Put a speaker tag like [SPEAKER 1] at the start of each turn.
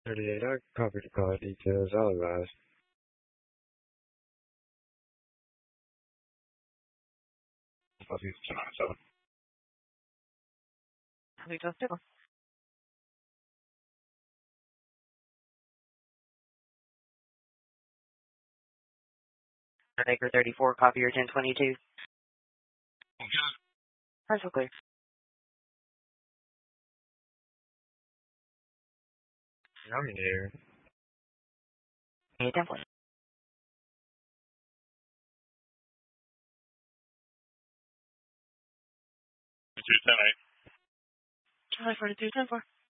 [SPEAKER 1] 38, I copied the call details. I'll advise.
[SPEAKER 2] We just did. Acre 34, copier 1022. That's clear.
[SPEAKER 1] I'm here.
[SPEAKER 2] Yeah, definitely.
[SPEAKER 3] 210-8.
[SPEAKER 2] Charlie 42, 10-4.